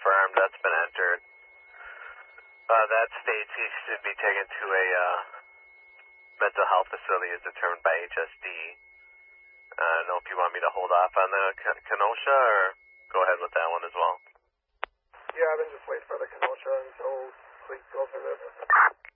confirmed. That's been entered. That states he should be taken to a mental health facility as determined by HSD. I don't know if you want me to hold off on the Kenosha or go ahead with that one as well. Yeah, I've been just waiting for the Kenosha until we go through this.